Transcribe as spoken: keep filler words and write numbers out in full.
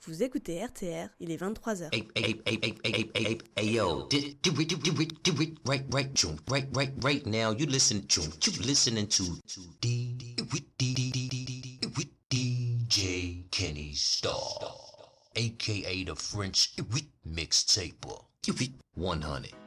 Vous écoutez R T R, il est vingt-trois heures. Hey, hey, hey, hey, hey, hey, hey, hey, yo, do, do it, do it, do it, right, right, June, right, right, right now. You listen, June, you listening to D, D, D, D, D, D J Kenny Star, aka the French mixtaper, one hundred.